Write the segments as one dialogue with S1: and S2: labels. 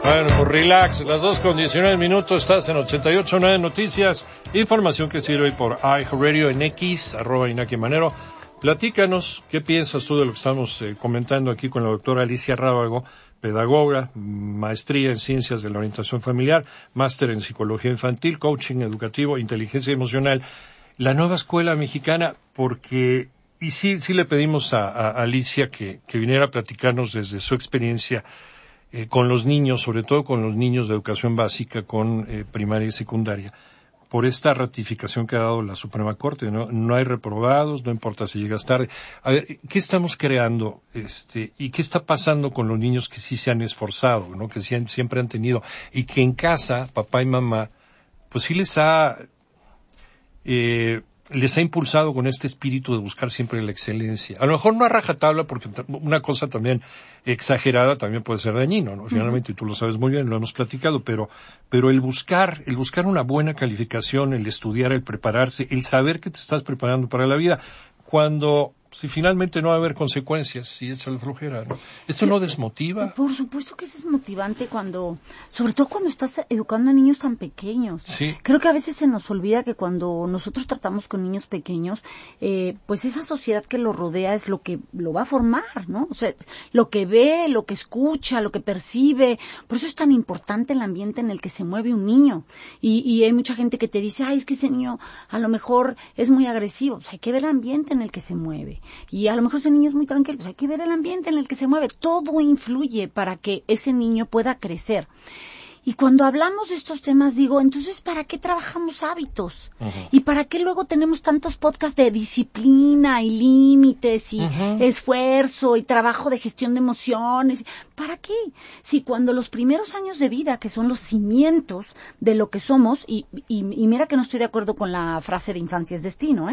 S1: Bueno, pues relax, las 2:19, estás en 88.9 Noticias, información que sirve por iHeartRadio en X, @Inaki Manero. Platícanos, ¿qué piensas tú de lo que estamos comentando aquí con la doctora Alicia Rábago, pedagoga, maestría en Ciencias de la Orientación Familiar, máster en Psicología Infantil, Coaching Educativo, Inteligencia Emocional, la nueva escuela mexicana? Porque, y sí le pedimos a Alicia que viniera a platicarnos desde su experiencia con los niños, sobre todo con los niños de educación básica, con primaria y secundaria, por esta ratificación que ha dado la Suprema Corte, ¿no? No hay reprobados, no importa si llegas tarde. A ver, ¿qué estamos creando? ¿Y qué está pasando con los niños que sí se han esforzado, ¿no? Que siempre han tenido, y que en casa, papá y mamá, pues sí les ha impulsado con este espíritu de buscar siempre la excelencia. A lo mejor no a rajatabla, porque una cosa también exagerada también puede ser dañino, ¿no? Finalmente, y tú lo sabes muy bien, lo hemos platicado, pero el buscar una buena calificación, el estudiar, el prepararse, el saber que te estás preparando para la vida, si finalmente no va a haber consecuencias, si es la flojera, ¿no? ¿Esto no desmotiva?
S2: Por supuesto que es desmotivante sobre todo cuando estás educando a niños tan pequeños.
S1: Sí.
S2: Creo que a veces se nos olvida que cuando nosotros tratamos con niños pequeños, pues esa sociedad que lo rodea es lo que lo va a formar, ¿no? O sea, lo que ve, lo que escucha, lo que percibe. Por eso es tan importante el ambiente en el que se mueve un niño. Y hay mucha gente que te dice, ay, es que ese niño a lo mejor es muy agresivo. Pues hay que ver el ambiente en el que se mueve. Y a lo mejor ese niño es muy tranquilo, pues hay que ver el ambiente en el que se mueve. Todo influye para que ese niño pueda crecer. Y cuando hablamos de estos temas, digo, entonces, ¿para qué trabajamos hábitos? Uh-huh. ¿Y para qué luego tenemos tantos podcasts de disciplina y límites y esfuerzo y trabajo de gestión de emociones? ¿Para qué? Si cuando los primeros años de vida, que son los cimientos de lo que somos, y mira que no estoy de acuerdo con la frase de infancia es destino,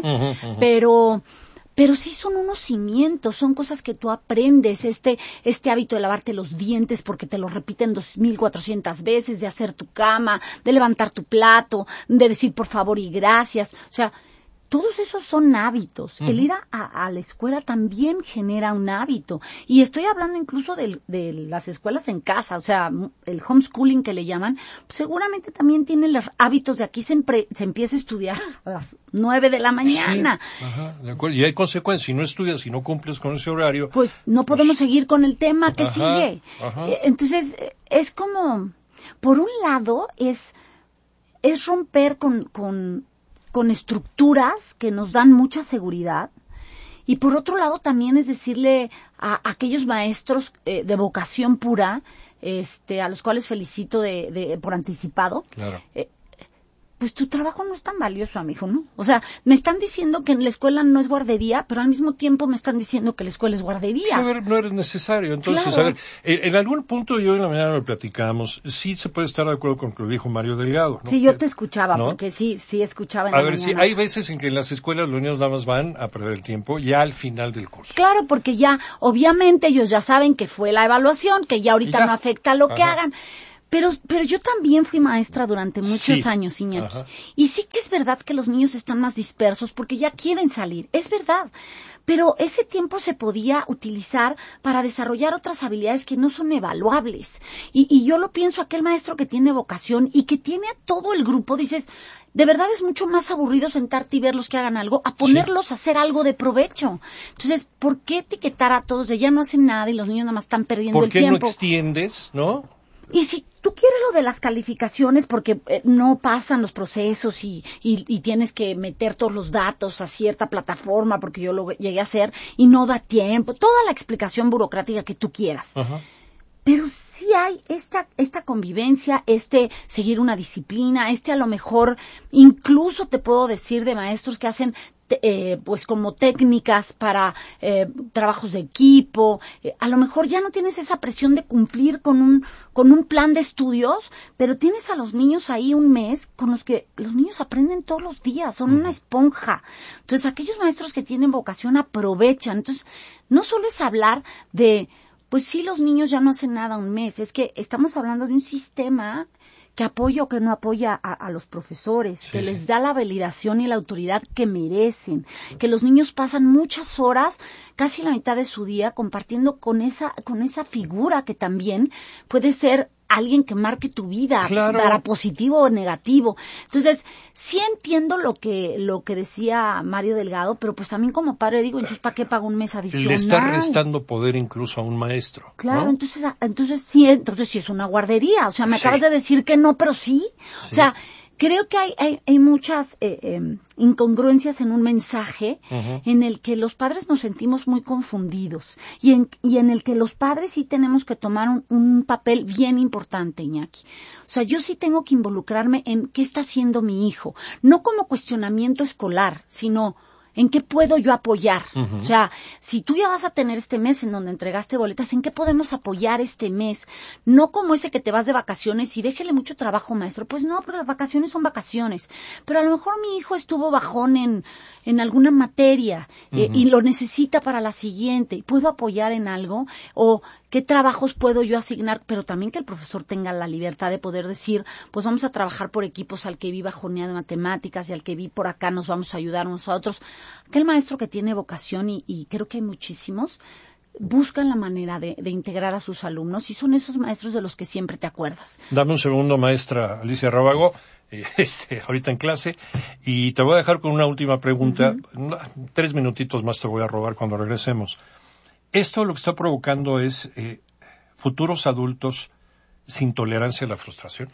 S2: pero sí son unos cimientos, son cosas que tú aprendes, este hábito de lavarte los dientes porque te lo repiten 2,400 veces, de hacer tu cama, de levantar tu plato, de decir por favor y gracias, o sea, todos esos son hábitos. Uh-huh. El ir a la escuela también genera un hábito. Y estoy hablando incluso de las escuelas en casa, o sea, el homeschooling que le llaman, pues seguramente también tiene los hábitos de aquí se empieza a estudiar a las 9 de la mañana.
S1: Sí. Ajá, de acuerdo. Y hay consecuencias. Si no estudias, si no cumples con ese horario,
S2: pues no podemos seguir con el tema que sigue. Ajá. Entonces, es como, por un lado, es romper con estructuras que nos dan mucha seguridad, y por otro lado también es decirle a aquellos maestros de vocación pura, a los cuales felicito por anticipado,
S1: claro.
S2: Pues tu trabajo no es tan valioso, amigo, ¿no? O sea, me están diciendo que en la escuela no es guardería, pero al mismo tiempo me están diciendo que la escuela es guardería.
S1: No eres necesario. Entonces, claro. A ver, en algún punto yo en la mañana lo platicamos, sí se puede estar de acuerdo con lo que dijo Mario Delgado, ¿no?
S2: Sí, yo te escuchaba, ¿no? Porque sí escuchaba en la mañana. A ver,
S1: sí, hay veces en que en las escuelas los niños nada más van a perder el tiempo ya al final del curso.
S2: Claro, porque ya, obviamente, ellos ya saben que fue la evaluación, que ya ahorita no afecta lo que hagan. Pero yo también fui maestra durante muchos años, Iñaki. Ajá. Y sí que es verdad que los niños están más dispersos porque ya quieren salir. Es verdad. Pero ese tiempo se podía utilizar para desarrollar otras habilidades que no son evaluables. Y yo lo pienso, aquel maestro que tiene vocación y que tiene a todo el grupo, dices, de verdad es mucho más aburrido sentarte y verlos que hagan algo, a ponerlos a hacer algo de provecho. Entonces, ¿por qué etiquetar a todos de ya no hacen nada y los niños nada más están perdiendo el tiempo?
S1: ¿Por qué no extiendes, no?
S2: Y si tú quieres lo de las calificaciones porque no pasan los procesos y tienes que meter todos los datos a cierta plataforma porque yo lo llegué a hacer y no da tiempo, toda la explicación burocrática que tú quieras. Ajá. Pero sí hay esta convivencia, seguir una disciplina, a lo mejor incluso te puedo decir de maestros que hacen pues como técnicas para trabajos de equipo. A lo mejor ya no tienes esa presión de cumplir con un plan de estudios, pero tienes a los niños ahí un mes con los que los niños aprenden todos los días, son una esponja. Entonces aquellos maestros que tienen vocación aprovechan. Entonces no solo es hablar de pues sí, los niños ya no hacen nada un mes. Es que estamos hablando de un sistema que apoya o que no apoya a los profesores, que les da la validación y la autoridad que merecen, que los niños pasan muchas horas, casi la mitad de su día, compartiendo con esa figura que también puede ser alguien que marque tu vida,
S1: claro,
S2: para positivo o negativo. Entonces, sí entiendo lo que decía Mario Delgado, pero pues también como padre digo, entonces ¿para qué pago un mes adicional?
S1: Le está restando poder incluso a un maestro.
S2: Claro,
S1: ¿no?
S2: entonces sí es una guardería. O sea, me acabas de decir que no, pero sí. O sea, creo que hay muchas incongruencias en un mensaje en el que los padres nos sentimos muy confundidos y en el que los padres sí tenemos que tomar un papel bien importante, Iñaki. O sea, yo sí tengo que involucrarme en qué está haciendo mi hijo, no como cuestionamiento escolar, sino ¿en qué puedo yo apoyar? O sea, si tú ya vas a tener este mes en donde entregaste boletas, ¿en qué podemos apoyar este mes? No como ese que te vas de vacaciones y déjele mucho trabajo, maestro. Pues no, pero las vacaciones son vacaciones. Pero a lo mejor mi hijo estuvo bajón en alguna materia y lo necesita para la siguiente. ¿Puedo apoyar en algo? ¿O qué trabajos puedo yo asignar? Pero también que el profesor tenga la libertad de poder decir, pues vamos a trabajar por equipos, al que vi bajoneado de matemáticas y al que vi por acá nos vamos a ayudar unos a otros. Aquel maestro que tiene vocación, y creo que hay muchísimos, buscan la manera de integrar a sus alumnos y son esos maestros de los que siempre te acuerdas.
S1: Dame un segundo, maestra Alicia Rábago, ahorita en clase, y te voy a dejar con una última pregunta. 3 minutitos más te voy a robar cuando regresemos. Esto lo que está provocando es futuros adultos sin tolerancia a la frustración.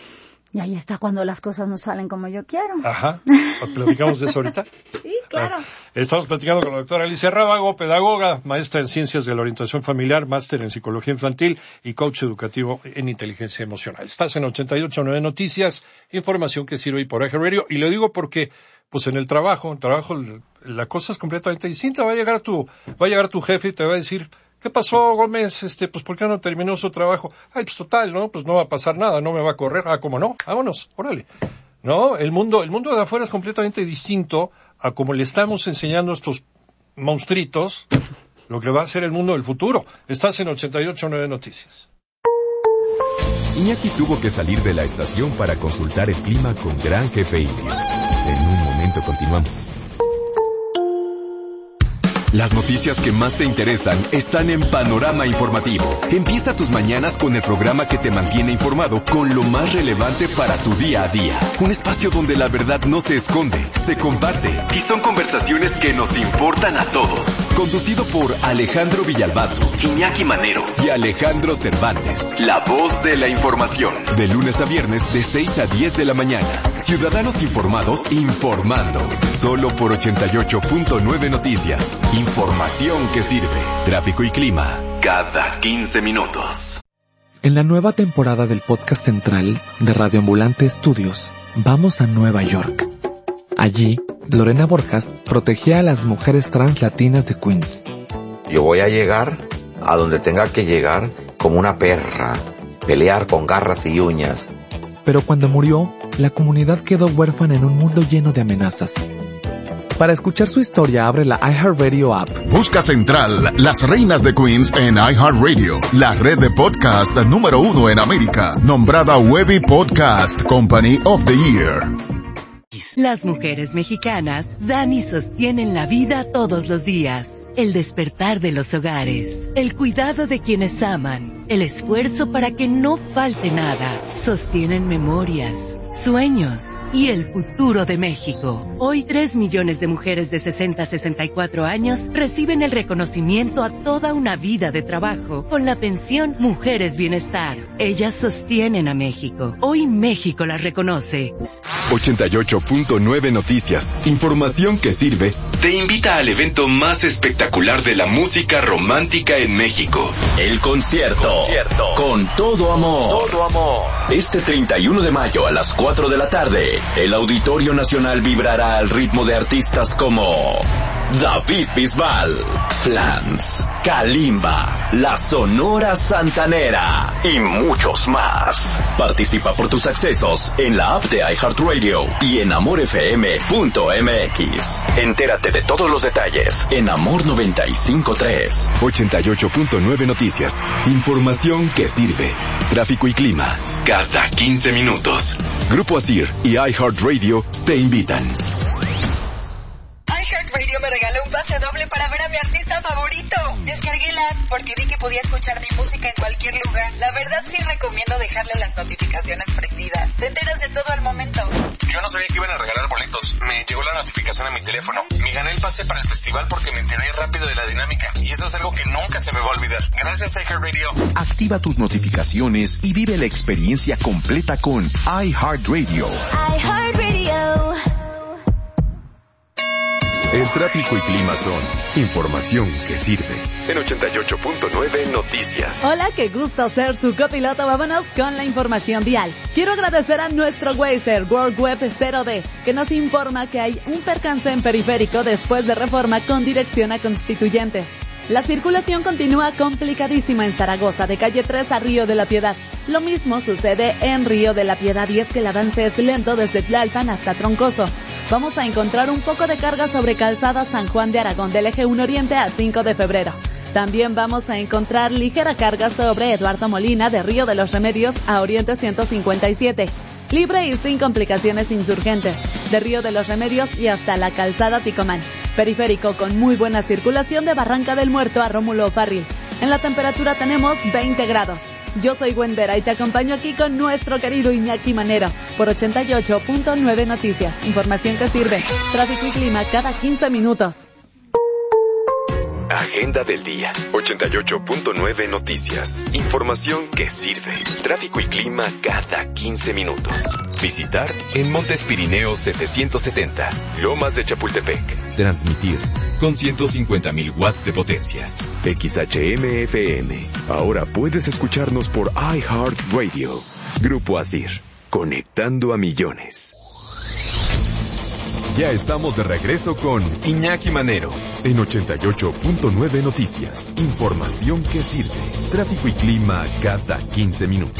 S2: Y ahí está cuando las cosas no salen como yo quiero.
S1: Ajá. ¿Platicamos de eso ahorita?
S2: Sí, claro.
S1: Estamos platicando con la doctora Alicia Rábago, pedagoga, maestra en Ciencias de la Orientación Familiar, máster en Psicología Infantil y coach educativo en Inteligencia Emocional. Estás en 88.9 Noticias, información que sirve por iHeart Radio. Y lo digo porque, pues en el trabajo la cosa es completamente distinta. Va a llegar tu jefe y te va a decir, ¿qué pasó, Gómez? Pues ¿por qué no terminó su trabajo? Ay, pues total, ¿no? Pues no va a pasar nada, no me va a correr. Ah, ¿cómo no? Vámonos, órale. No, el mundo de afuera es completamente distinto a como le estamos enseñando a estos monstruitos lo que va a ser el mundo del futuro. Estás en 88.9 Noticias.
S3: Iñaki tuvo que salir de la estación para consultar el clima con Gran Jefe Indio. En un momento continuamos. Las noticias que más te interesan están en Panorama Informativo. Empieza tus mañanas con el programa que te mantiene informado con lo más relevante para tu día a día. Un espacio donde la verdad no se esconde, se comparte y son conversaciones que nos importan a todos. Conducido por Alejandro Villalbazo, Iñaki Manero y Alejandro Cervantes. La voz de la información. De lunes a viernes de 6 a 10 de la mañana. Ciudadanos informados informando. Solo por 88.9 Noticias. Información que sirve. Tráfico y clima cada 15 minutos.
S4: En la nueva temporada del podcast central de Radio Ambulante Studios, vamos a Nueva York. Allí, Lorena Borjas protegía a las mujeres trans latinas de Queens.
S5: Yo voy a llegar a donde tenga que llegar como una perra, pelear con garras y uñas.
S4: Pero cuando murió, la comunidad quedó huérfana en un mundo lleno de amenazas. Para escuchar su historia, abre la iHeartRadio app.
S6: Busca Central, las reinas de Queens en iHeartRadio, la red de podcast número 1 en América, nombrada Webby Podcast Company of the Year.
S7: Las mujeres mexicanas dan y sostienen la vida todos los días. El despertar de los hogares, el cuidado de quienes aman, el esfuerzo para que no falte nada. Sostienen memorias, sueños y el futuro de México. Hoy 3 millones de mujeres de 60 a 64 años reciben el reconocimiento a toda una vida de trabajo con la pensión Mujeres Bienestar. Ellas sostienen a México. Hoy México las reconoce.
S3: 88.9 Noticias, información que sirve, te invita al evento más espectacular de la música romántica en México. El concierto. Con todo amor. Este 31 de mayo a las 4 de la tarde, el Auditorio Nacional vibrará al ritmo de artistas como David Bisbal, Flans, Kalimba, La Sonora Santanera y muchos más. Participa por tus accesos en la app de iHeartRadio y en amorfm.mx. Entérate de todos los detalles en Amor 95.3. 88.9 Noticias, información que sirve. Tráfico y clima cada 15 minutos. Grupo Asir y iHeartRadio te invitan.
S8: iHeartRadio me regaló un pase doble para ver a mi artista favorito. Descargué la celular porque vi que podía escuchar mi música en cualquier lugar. La verdad sí recomiendo dejarle las notificaciones prendidas. Te enteras de todo al momento.
S9: Yo no sabía que iban a regalar boletos. Me llegó la notificación a mi teléfono. Me gané el pase para el festival porque me enteré rápido de la dinámica. Y eso es algo que nunca se me va a olvidar. Gracias, iHeartRadio.
S3: Activa tus notificaciones y vive la experiencia completa con iHeartRadio.
S10: iHeartRadio.
S3: El tráfico y clima son información que sirve. En 88.9 Noticias.
S11: Hola, qué gusto ser su copiloto. Vámonos con la información vial. Quiero agradecer a nuestro Wazer, World Web 0D, que nos informa que hay un percance en periférico después de reforma con dirección a Constituyentes. La circulación continúa complicadísima en Zaragoza, de calle 3 a Río de la Piedad. Lo mismo sucede en Río de la Piedad y es que el avance es lento desde Tlalpan hasta Troncoso. Vamos a encontrar un poco de carga sobre Calzada San Juan de Aragón del eje 1 Oriente a 5 de febrero. También vamos a encontrar ligera carga sobre Eduardo Molina de Río de los Remedios a Oriente 157. Libre y sin complicaciones Insurgentes, de Río de los Remedios y hasta la Calzada Ticomán. Periférico con muy buena circulación de Barranca del Muerto a Rómulo Farril. En la temperatura tenemos 20 grados. Yo soy Gwen Vera y te acompaño aquí con nuestro querido Iñaki Manero por 88.9 Noticias. Información que sirve. Tráfico y clima cada 15 minutos.
S3: Agenda del día. 88.9 Noticias. Información que sirve. Tráfico y clima cada 15 minutos. Visitar en Montes Pirineos 770, Lomas de Chapultepec. Transmitir con 150,000 watts de potencia. XHM-FM. Ahora puedes escucharnos por iHeartRadio. Grupo Asir. Conectando a millones. Ya estamos de regreso con Iñaki Manero en 88.9 Noticias. Información que sirve. Tráfico y clima cada 15 minutos.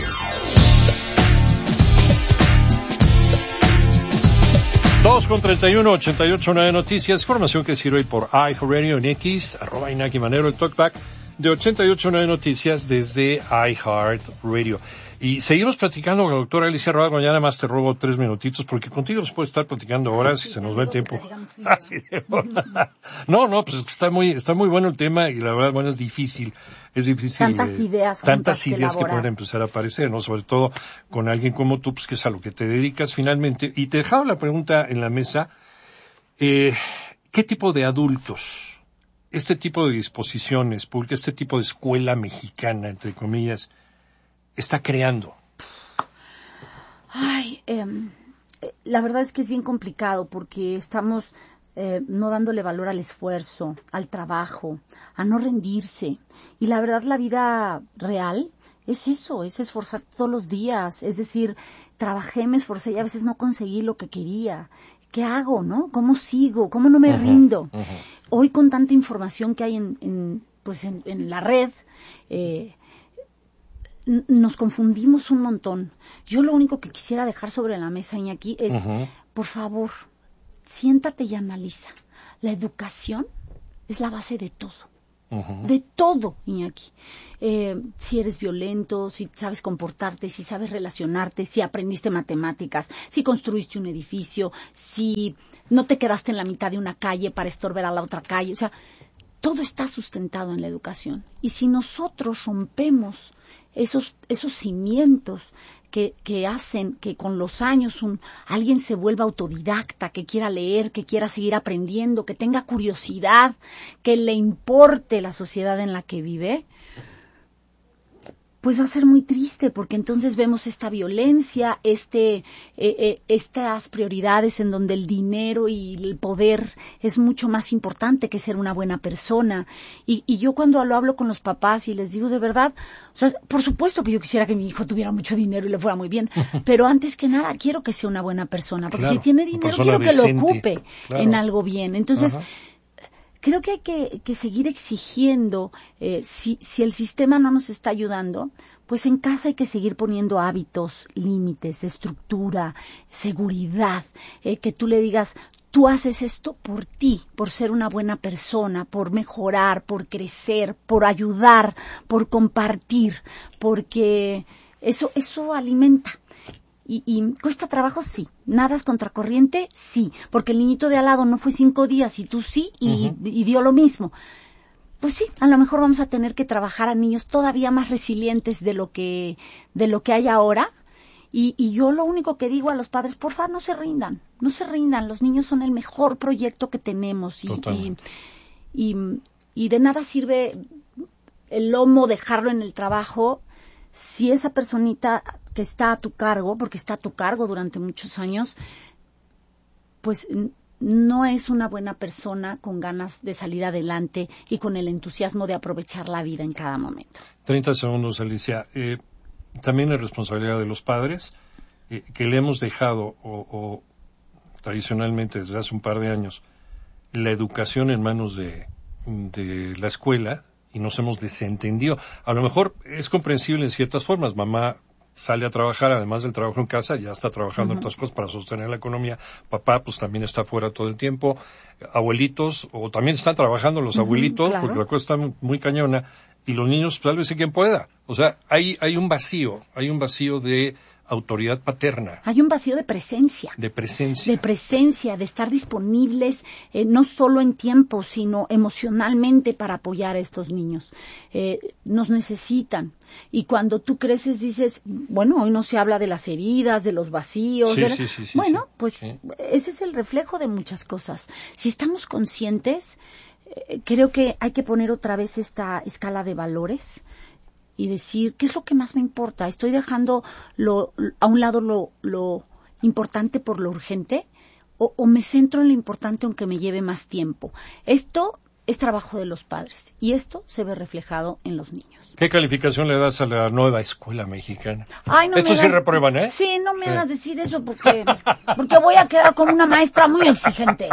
S1: 2:31, 88.9 Noticias. Información que sirve por iHeartRadio en X, @Iñaki Manero, el talkback de 88.9 Noticias desde iHeartRadio. Y seguimos platicando con la doctora Alicia Rábago. Ya nada más te robo 3 minutitos, porque contigo se puede estar platicando horas y se nos va el tiempo. No, pues está muy bueno el tema y la verdad, bueno, es difícil.
S2: Tantas ideas
S1: que pueden empezar a aparecer, ¿no? Sobre todo con alguien como tú, pues que es a lo que te dedicas finalmente. Y te dejaba la pregunta en la mesa, ¿qué tipo de adultos, este tipo de disposiciones públicas, este tipo de escuela mexicana, entre comillas, está creando?
S2: La verdad es que es bien complicado porque estamos no dándole valor al esfuerzo, al trabajo, a no rendirse. Y la verdad, la vida real es eso, es esforzarse todos los días. Es decir, trabajé, me esforcé y a veces no conseguí lo que quería. ¿Qué hago, no? ¿Cómo sigo? ¿Cómo no me rindo? Hoy, con tanta información que hay en la red, nos confundimos un montón. Yo lo único que quisiera dejar sobre la mesa, Iñaki, es, por favor, siéntate y analiza. La educación es la base de todo. De todo, Iñaki. Si eres violento, si sabes comportarte, si sabes relacionarte, si aprendiste matemáticas, si construiste un edificio, si no te quedaste en la mitad de una calle para estorbar a la otra calle. O sea, todo está sustentado en la educación. Y si nosotros rompemos esos cimientos que hacen que con los años alguien se vuelva autodidacta, que quiera leer, que quiera seguir aprendiendo, que tenga curiosidad, que le importe la sociedad en la que vive, pues va a ser muy triste, porque entonces vemos esta violencia, estas prioridades en donde el dinero y el poder es mucho más importante que ser una buena persona. Y yo cuando lo hablo con los papás y les digo, de verdad, o sea, por supuesto que yo quisiera que mi hijo tuviera mucho dinero y le fuera muy bien, pero antes que nada quiero que sea una buena persona, porque si tiene dinero quiero que lo ocupe en algo bien. Entonces, creo que hay que seguir exigiendo, si el sistema no nos está ayudando, pues en casa hay que seguir poniendo hábitos, límites, estructura, seguridad, que tú le digas, tú haces esto por ti, por ser una buena persona, por mejorar, por crecer, por ayudar, por compartir, porque eso alimenta. Y cuesta trabajo, sí. ¿Nadas contracorriente? Sí. Porque el niñito de al lado no fue 5 días y tú sí, y dio lo mismo. pues sí, a lo mejor vamos a tener que trabajar a niños todavía más resilientes de lo que hay ahora. Y yo lo único que digo a los padres, por favor, no se rindan, los niños son el mejor proyecto que tenemos y de nada sirve el lomo dejarlo en el trabajo si esa personita que está a tu cargo, porque está a tu cargo durante muchos años, pues no es una buena persona con ganas de salir adelante y con el entusiasmo de aprovechar la vida en cada momento.
S1: 30 segundos, Alicia. También es responsabilidad de los padres que le hemos dejado, o tradicionalmente desde hace un par de años, la educación en manos de la escuela y nos hemos desentendido. A lo mejor es comprensible en ciertas formas. Mamá sale a trabajar, además del trabajo en casa, ya está trabajando en otras cosas para sostener la economía. Papá, pues también está fuera todo el tiempo. Abuelitos, o también están trabajando los abuelitos, claro, porque la cosa está muy cañona. Y los niños, tal vez, quien pueda. O sea, hay un vacío de autoridad paterna.
S2: Hay un vacío de presencia. De estar disponibles, no solo en tiempo, sino emocionalmente para apoyar a estos niños. Nos necesitan. Y cuando tú creces dices, bueno, hoy no se habla de las heridas, de los vacíos. Ese es el reflejo de muchas cosas. Si estamos conscientes, creo que hay que poner otra vez esta escala de valores y decir, ¿qué es lo que más me importa? ¿Estoy dejando a un lado lo importante por lo urgente? ¿O me centro en lo importante aunque me lleve más tiempo? Esto es trabajo de los padres y esto se ve reflejado en los niños.
S1: ¿Qué calificación le das a la nueva escuela mexicana?
S2: Ay, no.
S1: Esto sí reprueban, ¿eh?
S2: Sí, no me hagas decir eso porque voy a quedar como una maestra muy exigente.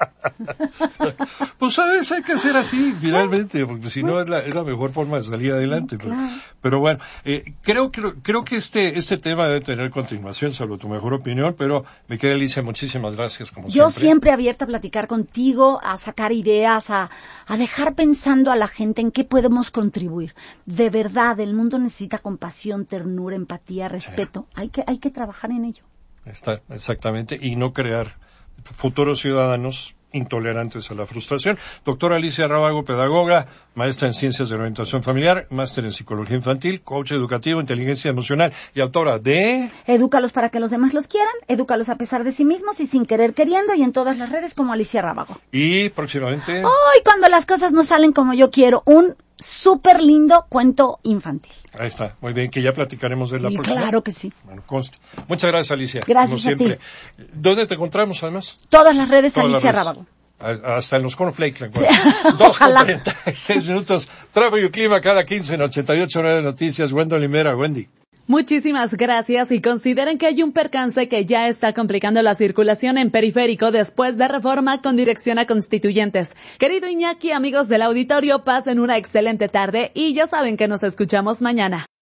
S1: Pues sabes, hay que ser así finalmente, porque si no es la mejor forma de salir adelante.
S2: Claro.
S1: Pero bueno, creo que este tema debe tener continuación, salvo tu mejor opinión, pero me queda, Alicia, muchísimas gracias como siempre.
S2: Yo siempre abierta a platicar contigo, a sacar ideas, a dejar pensando a la gente en qué podemos contribuir. De verdad, el mundo necesita compasión, ternura, empatía, respeto. Hay que trabajar en ello.
S1: Exactamente, y no crear futuros ciudadanos intolerantes a la frustración. Doctora Alicia Rábago, pedagoga, maestra en Ciencias de la Orientación Familiar, máster en Psicología Infantil, coach educativo, inteligencia emocional y autora de...
S2: Edúcalos para que los demás los quieran, edúcalos a pesar de sí mismos y sin querer queriendo, y en todas las redes como Alicia Rábago.
S1: Y próximamente...
S2: ¡Ay, cuando las cosas no salen como yo quiero! Un súper lindo cuento infantil.
S1: Ahí está, muy bien, que ya platicaremos de la próxima.
S2: Claro que sí.
S1: Bueno, consta. Muchas gracias, Alicia.
S2: Gracias
S1: como siempre.
S2: A ti.
S1: ¿Dónde te encontramos, además?
S2: Todas las redes, Alicia Rábago.
S1: Hasta en los cornflakes la
S2: encuentro.
S1: 2:36 minutos. Tráfico y clima cada 15 en 88.9 Noticias. Wendy Limera, Wendy.
S11: Muchísimas gracias y consideren que hay un percance que ya está complicando la circulación en Periférico después de Reforma con dirección a Constituyentes. Querido Iñaki, amigos del auditorio, pasen una excelente tarde y ya saben que nos escuchamos mañana.